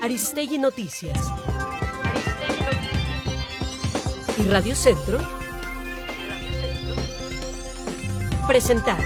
Aristegui Noticias y Radio Centro presentaron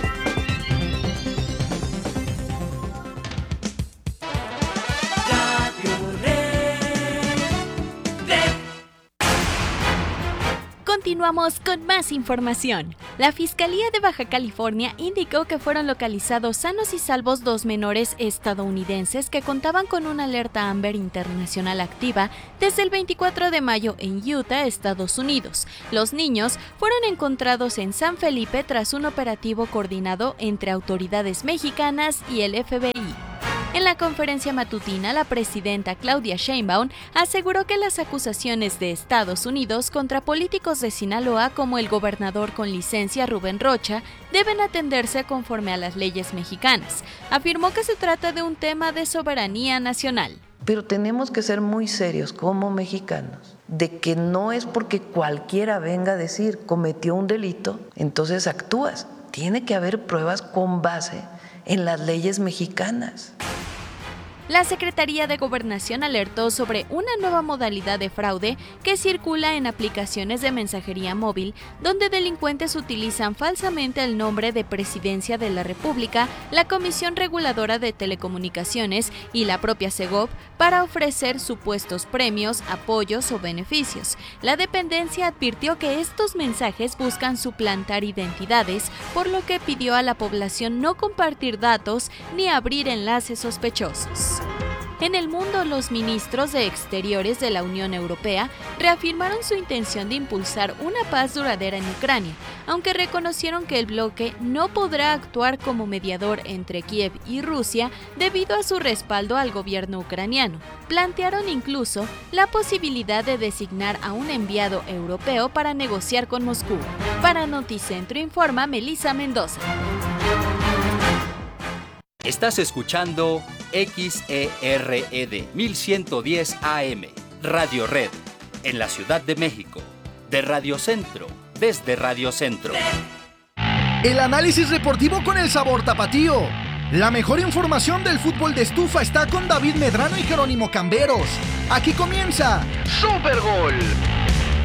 Continuamos con más información. La Fiscalía de Baja California indicó que fueron localizados sanos y salvos 2 menores estadounidenses que contaban con una alerta Amber internacional activa desde el 24 de mayo en Utah, Estados Unidos. Los niños fueron encontrados en San Felipe tras un operativo coordinado entre autoridades mexicanas y el FBI. En la conferencia matutina, la presidenta Claudia Sheinbaum aseguró que las acusaciones de Estados Unidos contra políticos de Sinaloa como el gobernador con licencia Rubén Rocha deben atenderse conforme a las leyes mexicanas. Afirmó que se trata de un tema de soberanía nacional. Pero tenemos que ser muy serios como mexicanos, de que no es porque cualquiera venga a decir cometió un delito, entonces actúas. Tiene que haber pruebas con base en las leyes mexicanas. La Secretaría de Gobernación alertó sobre una nueva modalidad de fraude que circula en aplicaciones de mensajería móvil, donde delincuentes utilizan falsamente el nombre de Presidencia de la República, la Comisión Reguladora de Telecomunicaciones y la propia Segov para ofrecer supuestos premios, apoyos o beneficios. La dependencia advirtió que estos mensajes buscan suplantar identidades, por lo que pidió a la población no compartir datos ni abrir enlaces sospechosos. En el mundo, los ministros de Exteriores de la Unión Europea reafirmaron su intención de impulsar una paz duradera en Ucrania, aunque reconocieron que el bloque no podrá actuar como mediador entre Kiev y Rusia debido a su respaldo al gobierno ucraniano. Plantearon incluso la posibilidad de designar a un enviado europeo para negociar con Moscú. Para Noticentro informa Melissa Mendoza. Estás escuchando XERED 1110 AM, Radio Red, en la Ciudad de México, de Radio Centro, desde Radio Centro. El análisis deportivo con el sabor tapatío. La mejor información del fútbol de estufa está con David Medrano y Jerónimo Camberos. Aquí comienza Super Gol.